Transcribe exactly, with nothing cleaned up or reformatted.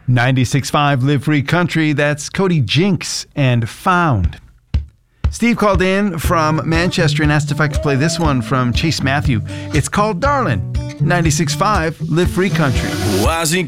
ninety-six point five Live Free Country, that's Cody Jinks and Found. Steve called in from Manchester and asked if I could play this one from Chase Matthew. It's called Darlin'. ninety-six point five Live Free Country. Why's he